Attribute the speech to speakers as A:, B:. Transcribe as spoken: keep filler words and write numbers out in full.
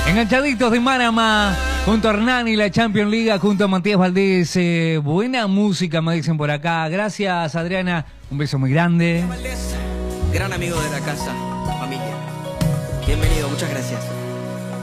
A: Enganchaditos de Marama, junto a Hernani, la Champions League, junto a Matías Valdés. Eh, buena música, me dicen por acá. Gracias, Adriana. Un beso muy grande.
B: Valdés, gran amigo de la casa, familia. Bienvenido, muchas gracias.